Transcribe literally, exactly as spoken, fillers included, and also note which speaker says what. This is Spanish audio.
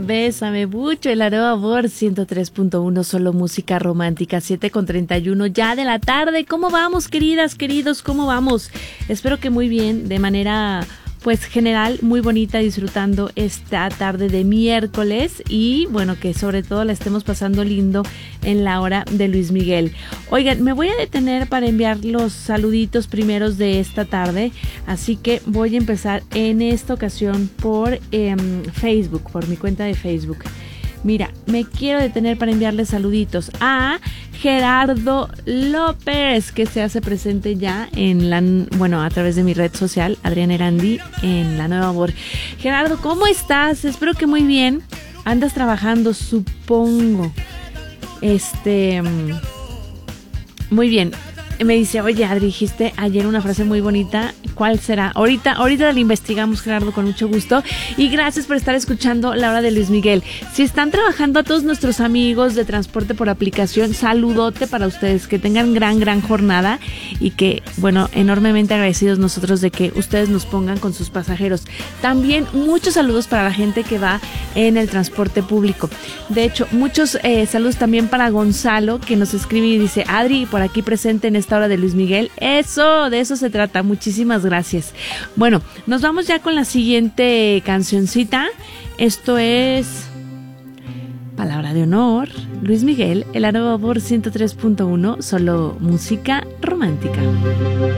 Speaker 1: Bésame mucho, el Areo Amor ciento tres punto uno, solo música romántica, siete con treinta y uno ya de la tarde. ¿Cómo vamos, queridas, queridos? ¿Cómo vamos? Espero que muy bien, de manera pues general, muy bonita, disfrutando esta tarde de miércoles y bueno, que sobre todo la estemos pasando lindo en la hora de Luis Miguel. Oigan, me voy a detener para enviar los saluditos primeros de esta tarde, así que voy a empezar en esta ocasión por eh, Facebook, por mi cuenta de Facebook. Mira, me quiero detener para enviarle saluditos a Gerardo López, que se hace presente ya en la, bueno, a través de mi red social, Adriana Erandi, en La Nueva Amor. Gerardo, ¿cómo estás? Espero que muy bien. Andas trabajando, supongo. Este, muy bien. Me dice, oye, Adri, dijiste ayer una frase muy bonita. ¿Cuál será? Ahorita, ahorita la investigamos, Gerardo, con mucho gusto. Y gracias por estar escuchando La Hora de Luis Miguel. Si están trabajando, a todos nuestros amigos de transporte por aplicación, saludote para ustedes. Que tengan gran, gran jornada. Y que, bueno, enormemente agradecidos nosotros de que ustedes nos pongan con sus pasajeros. También muchos saludos para la gente que va en el transporte público. De hecho, muchos eh, saludos también para Gonzalo, que nos escribe y dice, Adri, por aquí presente en esta hora de Luis Miguel. Eso, de eso se trata. Muchísimas gracias. Bueno, nos vamos ya con la siguiente cancioncita. Esto es Palabra de Honor, Luis Miguel, el Areo Amor ciento tres punto uno, solo música romántica.